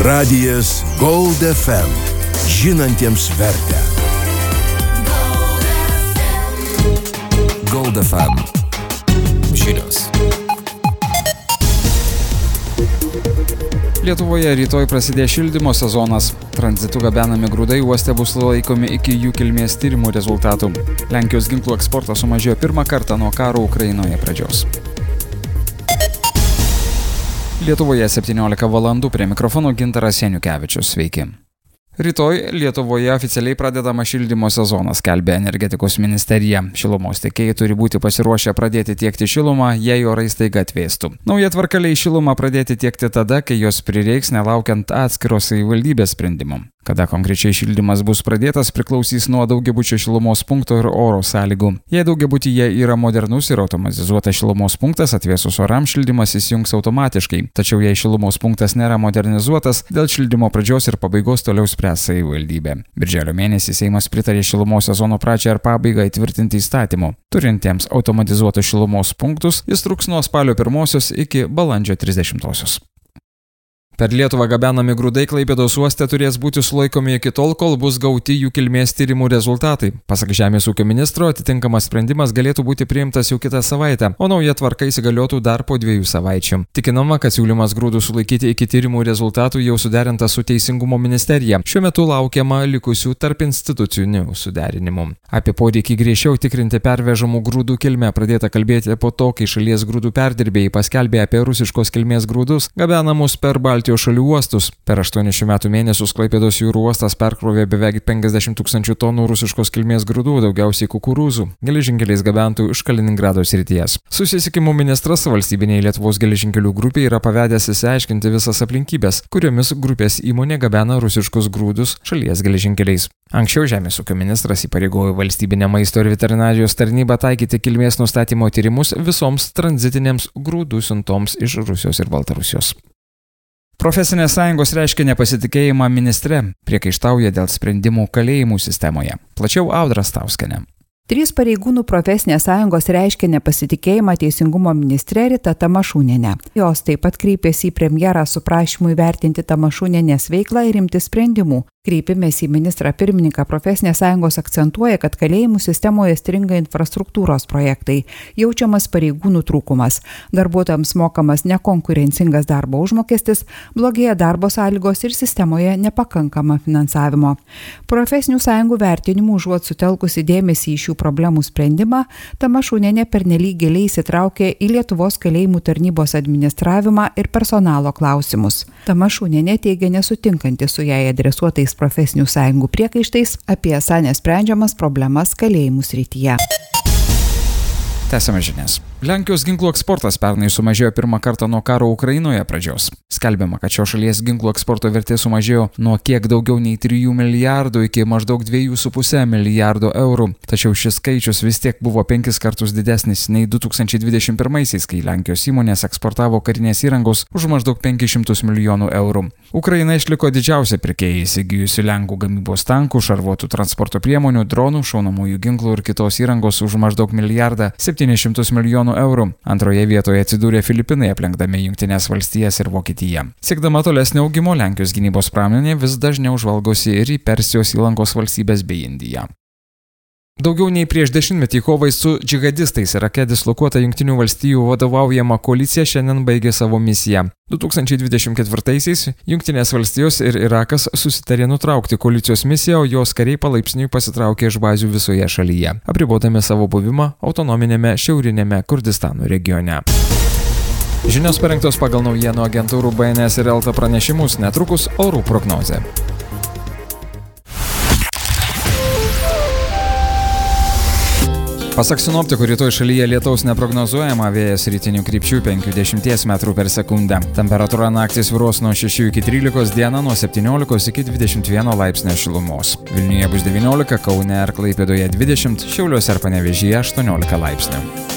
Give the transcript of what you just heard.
Radijas Gold FM. Žinantiems vertę. Gold FM. Žinios. Lietuvoje rytoj prasidės šildymo sezonas. Tranzitu gabenami grūdai uoste bus laikomi iki jų kilmės tyrimų rezultatų. Lenkijos ginklų eksportas sumažėjo pirmą kartą nuo karo Ukrainoje pradžios. Lietuvoje 17 valandų, prie mikrofono Gintaras Janiukevičius. Sveiki. Rytoj Lietuvoje oficialiai pradedama šildymo sezonas, skelbia energetikos ministerija. Šilumos tiekėjai turi būti pasiruošę pradėti tiekti šilumą, jei orai staiga atvėstų. Nauja tvarka leis šilumą pradėti tiekti tada, kai jos prireiks, nelaukiant atskiros savivaldybės sprendimų. Kada konkrečiai šildymas bus pradėtas, priklausys nuo daugiabučio šilumos punkto ir oro sąlygų. Jei daugiabutyje yra modernus ir automatizuotas šilumos punktas, atvėsus orams šildymas įsijungs automatiškai. Tačiau jei šilumos punktas nėra modernizuotas, dėl šildymo pradžios ir pabaigos toliau spręs savivaldybė. Birželio mėnesį Seimas pritarė šilumos sezono pradžią ir pabaigą įtvirtinti įstatymu. Turintiems automatizuotus šilumos punktus jis truks nuo spalio 1 iki balandžio 30. Per Lietuvą gabenami grūdai Klaipėdos uoste turės būti sulaikomi iki tol, kol bus gauti jų kilmės tyrimų rezultatai. Pasak Žemės ūkio ministro, atitinkamas sprendimas galėtų būti priimtas jau kitą savaitę, o nauja tvarka įsigaliotų dar po 2 savaičių. Tikinama, kad siūlymas grūdų sulaikyti iki tyrimų rezultatų jau suderintas su Teisingumo ministerija. Šiuo metu laukiama likusių tarp institucinių suderinimų. Apie poreikį griežčiau tikrinti pervežamų grūdų kilmę pradėta kalbėti po to, kai šalies grūdų perdirbėjai paskelbė apie rusiškos kilmės grūdus gabenamus per Baltijos šalių uostus. Per 8 šių mėnesius Klaipėdos jūrų uostas perkrovė beveik 50 000 tonų rusiškos kilmės grūdų, daugiausiai kukurūzų, geležinkeliais gabentų iš Kaliningrado srities. Susisiekimo ministras valstybinei Lietuvos geležinkelių grupiai yra pavedęs išsiaiškinti visas aplinkybės, kuriomis grupės įmonė gabena rusiškus grūdus šalies geležinkeliais. Anksčiau Žemės ūkio ministras įpareigojo valstybinę maisto ir veterinarijos tarnybą taikyti kilmės nustatymo tyrimus visoms tranzitinėms grūdų siuntoms iš Rusijos ir Baltarusijos. Profesinės sąjungos reiškia nepasitikėjimą ministre, priekaištauja dėl sprendimų kalėjimų sistemoje. Plačiau Audra Stauskienė. 3 pareigūnų profesinės sąjungos reiškia nepasitikėjimą Teisingumo ministre Rita Tamašūnienė. Jos taip pat kreipėsi į premjerą su prašymu įvertinti Tamašūnienės veiklą ir imti sprendimų. Kreipimėsi į ministrą pirmininką profesinės sąjungos akcentuoja, kad kalėjimų sistemoje stringa infrastruktūros projektai, jaučiamas pareigūnų trūkumas, darbuotojams mokamas nekonkurencingas darbo užmokestis, blogėja darbo sąlygos ir sistemoje nepakankama finansavimo. Profesinių sąjungų vertinimų užuot sutelkusi dėmesį į šių problemų sprendimą, Tamašūnienė pernelyg giliai įsitraukė į Lietuvos kalėjimų tarnybos administravimą ir personalo klausimus. Tamašūnienė teigia nesutinkanti su jai adresuotais profesinių sąjungų priekaištais apie esą nesprendžiamas problemas kalėjimų srityje. Tęsiame žinias. Lenkijos ginklų eksportas pernai sumažėjo pirmą kartą nuo karo Ukrainoje pradžios. Skelbiama, kad šios šalies ginklų eksporto vertė sumažėjo nuo kiek daugiau nei 3 milijardų iki maždaug 2,5 milijardo eurų. Tačiau šis skaičius vis tiek buvo 5 kartus didesnis nei 2021-aisiais, kai Lenkijos įmonės eksportavo karinės įrangos už maždaug 500 milijonų eurų. Ukraina išliko didžiausia pirkėja įsigijusi Lenkų gamybos tankų, šarvuotų transporto priemonių, dronų, šaunamųjų ginklų ir kitos įrangos už maždaug 1,7 milijardo eurų. Antroje vietoje atsidūrė Filipinai, aplenkdami Jungtines Valstijas ir Vokietiją. Siekdama tolesnio augimo, Lenkijos gynybos pramonė vis dažniau žvalgosi ir į Persijos įlankos valstybės bei Indiją. Daugiau nei prieš 10-metį kovai su džihadistais Irake dislokuota Jungtinių valstijų vadovaujama koalicija šiandien baigė savo misiją. 2024-aisiais Jungtinės valstijos ir Irakas susitarė nutraukti koalicijos misiją, o jos kariai palaipsniui pasitraukė iš bazių visoje šalyje, apribodami savo buvimą autonominėme šiaurinėme Kurdistano regione. Žinios parengtos pagal naujienų agentūrų BNS ir Elta pranešimus, netrukus orų prognozė. Pasak sinoptikų, rytoj šalyje lietaus neprognozuojama, vėjas rytinių krypčių 50 m/s. Temperatūra naktį svyruos nuo 6 iki 13, dieną nuo 17 iki 21 laipsnio šilumos. Vilniuje bus 19, Kaune ir Klaipėdoje 20, Šiauliuose ir Panevėžyje 18 laipsnių.